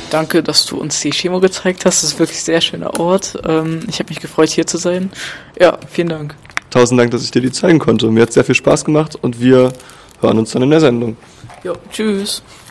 Danke, dass du uns die Chemo gezeigt hast. Das ist wirklich ein sehr schöner Ort. Ich habe mich gefreut, hier zu sein. Ja, vielen Dank. 1000 Dank, dass ich dir die zeigen konnte. Mir hat sehr viel Spaß gemacht und wir hören uns dann in der Sendung. Jo, tschüss.